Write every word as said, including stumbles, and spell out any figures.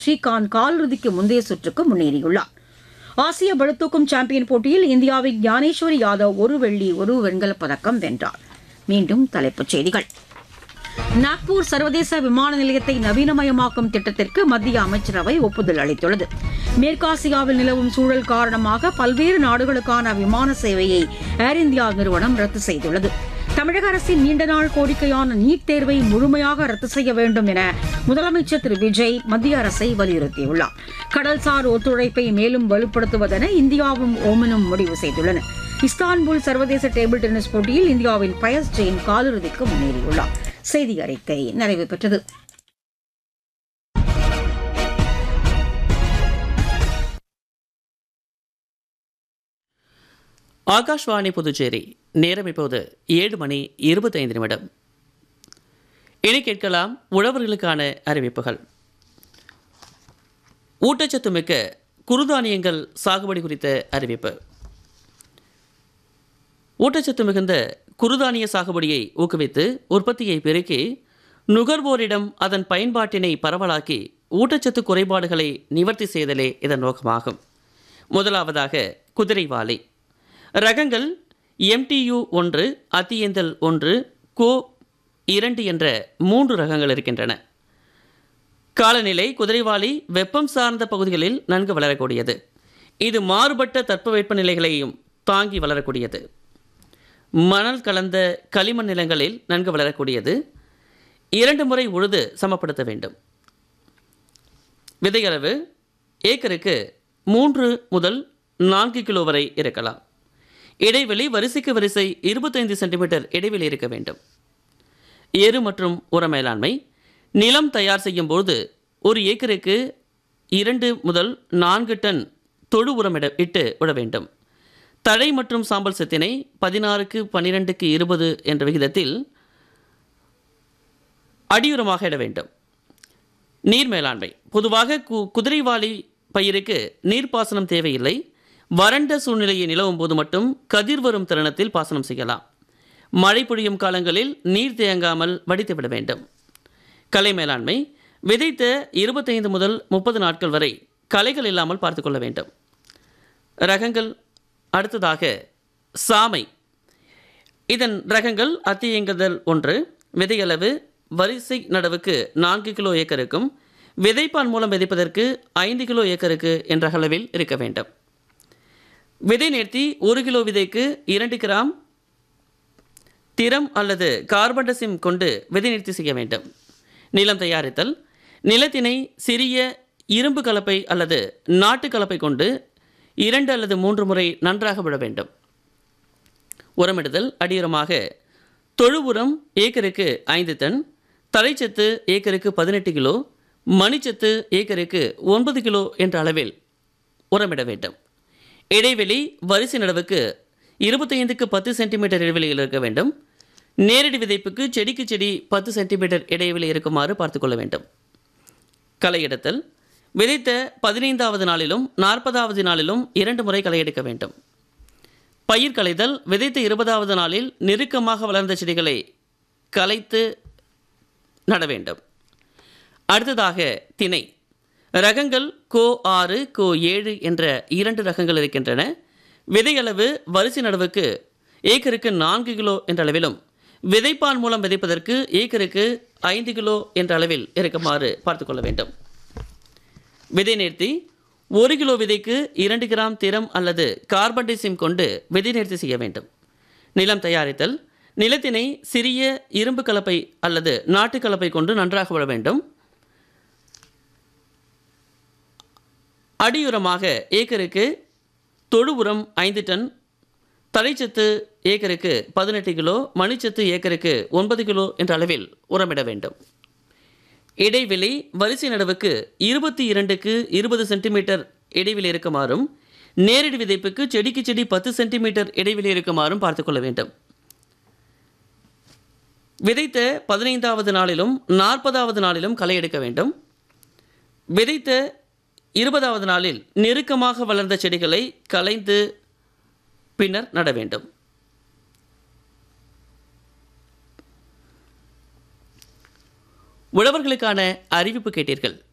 ஸ்ரீகாந்த் காலிறுதிக்கு முந்தைய சுற்றுக்கு முன்னேறியுள்ளார். ஆசிய பளுதூக்கும் சாம்பியன் போட்டியில் இந்தியாவின் ஞானேஸ்வரி யாதவ் ஒரு வெள்ளி ஒரு வெண்கலப் பதக்கம் வென்றார். மீண்டும் தலைப்புச் செய்திகள். நாக்பூர் சர்வதேச விமான நிலையத்தை நவீனமயமாக்கும் திட்டத்திற்கு மத்திய அமைச்சரவை ஒப்புதல் அளித்துள்ளது. மேற்காசியாவில் நிலவும் சூழல் காரணமாக பல்வேறு நாடுகளுக்கான விமான சேவையை ஏர் இந்தியா நிறுவனம் ரத்து செய்துள்ளது. தமிழக அரசின் நீண்டநாள் கோரிக்கையான நீட் தேர்வை முழுமையாக ரத்து செய்ய வேண்டும் என முதலமைச்சர் திரு விஜய் மத்திய அரசை வலியுறுத்தியுள்ளார். கடல்சார் ஒத்துழைப்பை மேலும் வலுப்படுத்துவதென இந்தியாவும் ஓமனும் முடிவு செய்துள்ளன. இஸ்தான்புல் சர்வதேச டேபிள் டென்னிஸ் போட்டியில் இந்தியாவின் பயஸ் ஜெயின் காலிறுதிக்கு முன்னேறியுள்ளார். செய்தி அறிக்கை நிறைவு பெற்றது. ஆகாஷ்வாணி புதுச்சேரி. நேரம் இப்போது ஏழு மணி இருபத்தைந்து நிமிடம். இனி கேட்கலாம் உழவர்களுக்கான அறிவிப்புகள். ஊட்டச்சத்து மிக்க குறுதானியங்கள் சாகுபடி குறித்த அறிவிப்பு. ஊட்டச்சத்து மிகுந்த குறுதானிய சாகுபடியை ஊக்குவித்து உற்பத்தியை பெருக்கி நுகர்வோரிடம் அதன் பயன்பாட்டினை பரவலாக்கி ஊட்டச்சத்து குறைபாடுகளை நிவர்த்தி செய்தலே இதன் நோக்கமாகும். முதலாவதாக குதிரைவாலி ரகங்கள் எம்டியு ஒன்று, அத்தியந்தல் ஒன்று, கோ இரண்டு என்ற மூன்று ரகங்கள் இருக்கின்றன. காலநிலை குதிரைவாலி வெப்பம் சார்ந்த பகுதிகளில் நன்கு வளரக்கூடியது. இது மாறுபட்ட தட்பவெப்ப நிலைகளையும் தாங்கி வளரக்கூடியது. மணல் கலந்த களிமண் நிலங்களில் நன்கு வளரக்கூடியது. இரண்டு முறை உழுது சமப்படுத்த வேண்டும். விதையளவு ஏக்கருக்கு மூன்று முதல் நான்கு கிலோ வரை இருக்கலாம். இடைவெளி வரிசைக்கு வரிசை இருபத்தைந்து சென்டிமீட்டர் இடைவெளி இருக்க வேண்டும். எரு மற்றும் உர மேலாண்மை. நிலம் தயார் செய்யும் போது ஒரு ஏக்கருக்கு இரண்டு முதல் நான்கு டன் தொழு உரம் இட இட்டு விட வேண்டும். தழை மற்றும் சாம்பல் சத்தினை பதினாறுக்கு பன்னிரெண்டுக்கு இருபது என்ற விகிதத்தில் அடியுரமாக இட வேண்டும். நீர் மேலாண்மை. பொதுவாக கு குதிரைவாலி பயிருக்கு நீர்ப்பாசனம் தேவையில்லை. வறண்ட சூழ்நிலையை நிலவும் போது மட்டும் கதிர் வரும் தருணத்தில் பாசனம் செய்யலாம். மழை பொழியும் காலங்களில் நீர் தேங்காமல் வடித்துவிட வேண்டும். களை மேலாண்மை. விதைத்த இருபத்தைந்து முதல் முப்பது நாட்கள் வரை களைகள் இல்லாமல் பார்த்து கொள்ள வேண்டும். ரகங்கள். அடுத்ததாக சாமை. இதன் ரகங்கள் அத்தியங்கதல் ஒன்று. விதையளவு வரிசை நடவுக்கு நான்கு கிலோ ஏக்கருக்கும் விதைப்பான் மூலம் விதைப்பதற்கு ஐந்து கிலோ ஏக்கருக்கு என்ற அளவில் இருக்க வேண்டும். விதை நேர்த்தி ஒரு கிலோ விதைக்கு இரண்டு கிராம் திரம் அல்லது கார்பன்டசிம் கொண்டு விதை நேர்த்தி செய்ய வேண்டும். நிலம் தயாரித்தல். நிலத்தினை சிறிய இரும்பு கலப்பை அல்லது நாட்டு கலப்பை கொண்டு இரண்டு அல்லது மூன்று முறை நன்றாக விட வேண்டும். உரமிடுதல். அடியுரமாக தொழு உரம் ஏக்கருக்கு ஐந்து டன், தழைச்சத்து ஏக்கருக்கு பதினெட்டு கிலோ, மணிச்சத்து ஏக்கருக்கு ஒன்பது கிலோ என்ற அளவில் உரமிட வேண்டும். இடைவெளி வரிசை நடவுக்கு இருபத்தைந்துக்கு பத்து சென்டிமீட்டர் இடைவெளியில் இருக்க வேண்டும். நேரடி விதைப்புக்கு செடிக்கு செடி பத்து சென்டிமீட்டர் இடைவெளி இருக்குமாறு பார்த்துக்கொள்ள வேண்டும். களை எடுத்தல். விதைத்த பதினைந்தாவது நாளிலும் நாற்பதாவது நாளிலும் இரண்டு முறை களை எடுக்க வேண்டும். பயிர் களைதல். விதைத்த இருபதாவது நாளில் நெருக்கமாக வளர்ந்த செடிகளை களைத்து நட வேண்டும். அடுத்ததாக திணை ரகங்கள் கோ ஆறு, கோ ஏழு என்ற இரண்டு ரகங்கள் இருக்கின்றன. விதையளவு வரிசை நடவுக்கு ஏக்கருக்கு நான்கு கிலோ என்ற அளவிலும் விதைப்பான் மூலம் விதைப்பதற்கு ஏக்கருக்கு ஐந்து கிலோ என்ற அளவில் இருக்குமாறு பார்த்துக்கொள்ள வேண்டும். விதை நேர்த்தி. ஒரு கிலோ விதைக்கு இரண்டு கிராம் திரம் அல்லது கார்பன்டைசிம் கொண்டு விதை நேர்த்தி செய்ய வேண்டும். நிலம் தயாரித்தல். நிலத்தினை சிறிய இரும்பு கலப்பை அல்லது நாட்டு கலப்பை கொண்டு நன்றாக விட வேண்டும். அடியுரமாக ஏக்கருக்கு தொழு உரம் ஐந்து டன், தழைச்சத்து ஏக்கருக்கு பதினெட்டு கிலோ, மணிச்சத்து ஏக்கருக்கு ஒன்பது கிலோ என்ற அளவில் உரமிட வேண்டும். இடைவெளி வரிசை நடவுக்கு இருபத்தி இரண்டுக்கு இருபது சென்டிமீட்டர் இடைவெளி இருக்குமாறும் நேரடி விதைப்புக்கு செடிக்கு செடி பத்து சென்டிமீட்டர் இடைவெளி இருக்குமாறும் பார்த்துக்கொள்ள வேண்டும். விதைத்த பதினைந்தாவது நாளிலும் நாற்பதாவது நாளிலும் களை எடுக்க வேண்டும். விதைத்த இருபதாவது நாளில் நெருக்கமாக வளர்ந்த செடிகளை களைந்து பின்னர் நட வேண்டும். உழவர்களுக்கான அறிவிப்பு கேட்டீர்கள்.